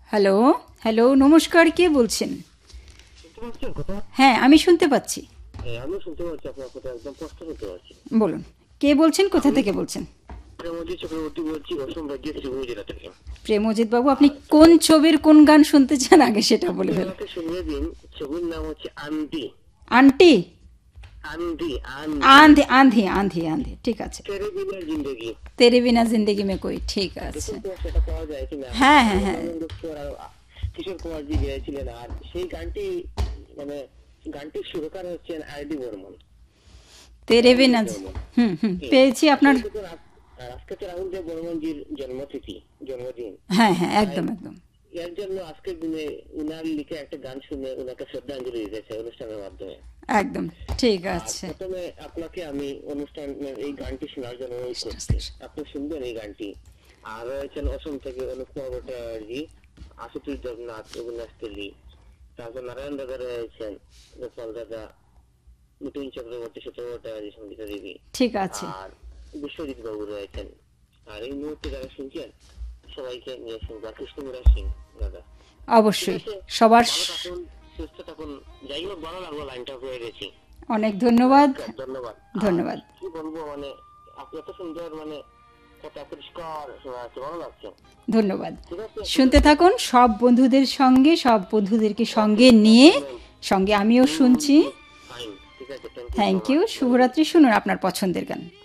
Hello, hello, নমস্কার, কে বলছেন? শুনতে পাচ্ছেন কথা? হ্যাঁ, আমি শুনতে পাচ্ছি। হ্যাঁ, আমিও শুনতে পাচ্ছি, আপনার কথা একদম স্পষ্ট শুনতে পাচ্ছি। বলুন, কে বলছেন, কোথা আমি থেকে বলছেন? প্রেমজিৎ চক্রবর্তী বলছি, অসম রাজ্যের শিবগঞ্জ জেলা থেকে। প্রেমজিৎ বাবু, আপনি কোন ছবির কোন গান শুনতে চান আগে সেটা বলে আপনি ফেলেন। আমাকে শুনিয়ে দিন, ছবির নাম হচ্ছে aunty. Aunty? Aunty aunty Aandhi Aandhi Aandhi Aandhi, ঠিক আছে। তেরে বিনা জিন্দগি। তেরে বিনা জিন্দগি মে কোই, ঠিক আছে। দেখুন তো সেটা পাওয়া যায় কিনা। হ্যাঁ হ্যাঁ হ্যাঁ, কিশোর কুমার জি গেয়েছিলেন, আর সেই গানটি মানে গানটির সুরকার হচ্ছেন আর.ডি. বর্মন। তেরে রাহুল বিনা। দেব বর্মন। হুম হুম, পেয়েছি আপনার। আসলে দেখুন, আর আজকে তো রাহুল দেব বর্মনজির জন্মদিন। হ্যাঁ হ্যাঁ, তাই একদম একদম এর জন্য আজকের দিনে উনার লিখে একটা গান শুনে উনাকে শ্রদ্ধাঞ্জলি দিতেছে অনুষ্ঠানের মাধ্যমে। একদম, ঠিক আর আছে। প্রথমে আপনাকে আমি অনুষ্ঠানের এই গানটি শোনার জন্য অনুরোধ করছি, আপনি শুনবেন এই গানটি। আর রয়েছেন অসম থেকে অনুপ কুমার ভট্টাচার্য, আশুতোষ দেবনাথ, অবিনাশ তেলি, তারপর নারায়ণ দাদা রয়েছেন, গোপাল দাদা, নতুন চক্রবর্তী, সুপ্র ভট্টাচার্য, সঙ্গীতা দেবী, ঠিক আছে। আর বিশ্বজিৎ বাবু রয়েছেন। আর এই মুহূর্তে যারা শুনছেন সবাইকে নিয়ে শুনবেন, কৃষ্ণমুরা সিং দাদা। ঠিক অবশ্যই আছে, সবার ভালো থাকুন, সুস্থ থাকুন। যাই হোক, ভালো লাগলো লাইনটা পেয়েছি। অনেক ধন্যবাদ। ধন্যবাদ। ধন্যবাদ। কি বলবো, মানে আপনি এত সুন্দর, মানে কথা পরিষ্কার শোনা যাচ্ছে, ভালো লাগছে। ধন্যবাদ। ঠিক আছে, শুনতে থাকুন সব বন্ধুদের সঙ্গে, সব বন্ধুদেরকে সঙ্গে নিয়ে, সঙ্গে আমিও শুনছি। ফাইন, ঠিক আছে, থ্যাংক ইউ। শুভরাত্রি। শুনুন আপনার পছন্দের গান।